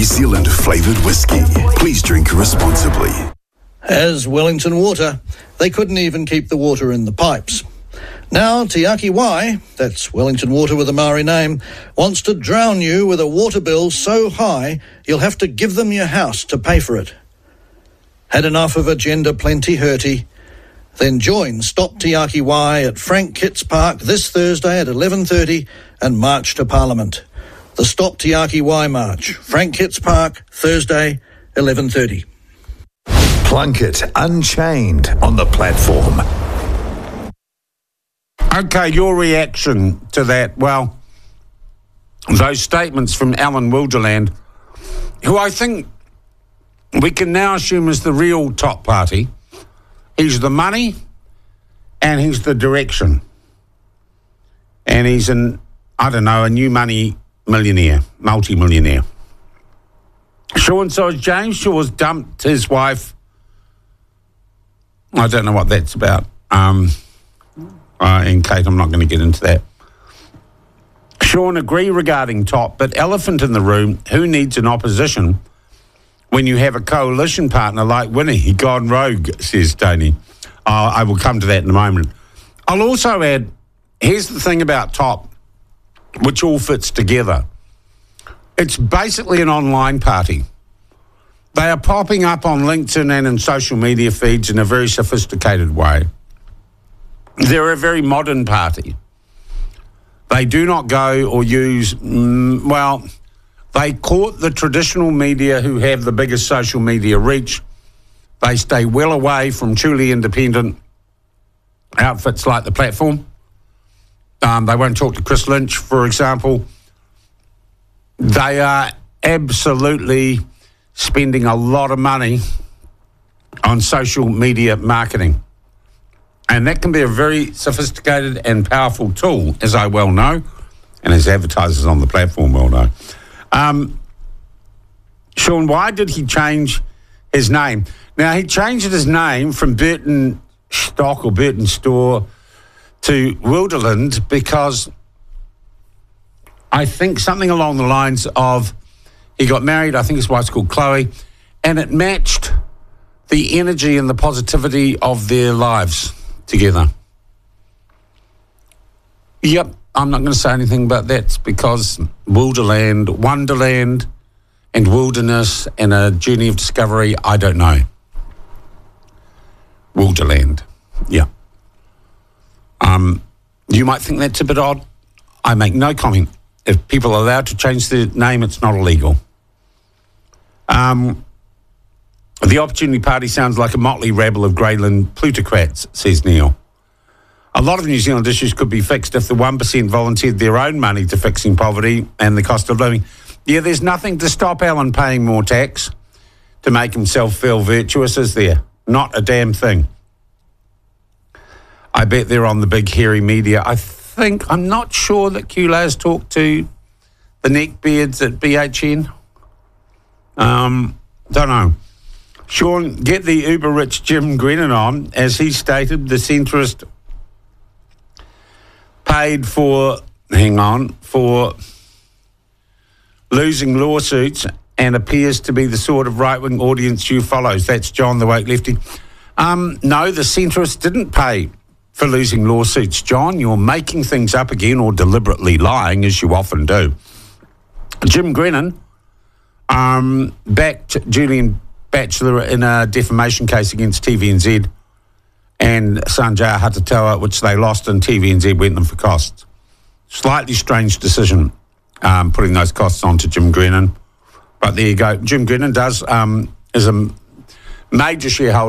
Zealand flavoured whiskey. Please drink responsibly. As Wellington Water, they couldn't even keep the water in the pipes. Now Te Aki Wai, that's Wellington Water with a Maori name, wants to drown you with a water bill so high you'll have to give them your house to pay for it. Had enough of Agenda Plenty Hurty? Then join Stop Te Aki Wai at Frank Kitts Park this Thursday at 11:30 and march to Parliament. The Stop Te Aki Wai March, Frank Kitts Park, Thursday, 11:30. Plunkett Unchained on the platform. Okay, your reaction to that? Well, those statements from Alan Wilderland, who I think we can now assume is the real top party. He's the money and he's the direction. And he's a new money millionaire, multi-millionaire. And so is James Shaw's dumped his wife. I don't know what that's about. And Kate, I'm not going to get into that. Sean, agree regarding top, but elephant in the room, who needs an opposition when you have a coalition partner like Winnie gone rogue, says Tony. I will come to that in a moment. I'll also add, here's the thing about top, which all fits together. It's basically an online party. They are popping up on LinkedIn and in social media feeds in a very sophisticated way. They're a very modern party. They do not go or use, they court the traditional media who have the biggest social media reach. They stay well away from truly independent outfits like The Platform. They won't talk to Chris Lynch, for example. They are absolutely spending a lot of money on social media marketing. And that can be a very sophisticated and powerful tool, as I well know, and as advertisers on The Platform well know. Sean, why did he change his name? Now, he changed his name from Burton Stock or Burton Store to Wilderland because I think something along the lines of he got married, I think his wife's called Chloe, and it matched the energy and the positivity of their lives together. Yep, I'm not going to say anything about that because Wilderland, Wonderland, and wilderness and a journey of discovery, I don't know. Wilderland, yeah. You might think that's a bit odd. I make no comment. If people are allowed to change their name, it's not illegal. The Opportunity Party sounds like a motley rabble of Greyland plutocrats, says Neil. A lot of New Zealand issues could be fixed if the 1% volunteered their own money to fixing poverty and the cost of living. Yeah, there's nothing to stop Alan paying more tax to make himself feel virtuous, is there? Not a damn thing. I bet they're on the big hairy media. I'm not sure that QLA has talked to the neckbeards at BHN. Don't know. Sean, get the uber-rich Jim Grennan on. As he stated, the centrist paid for losing lawsuits and appears to be the sort of right-wing audience you follows. That's John, the woke lefty. No, the centrists didn't pay for losing lawsuits, John. You're making things up again or deliberately lying, as you often do. Jim Grennan backed Julian Batchelor in a defamation case against TVNZ and Sanjaya Hatatawa, which they lost, and TVNZ went them for costs. Slightly strange decision, putting those costs onto Jim Grennan. But there you go. Jim Grennan is a major shareholder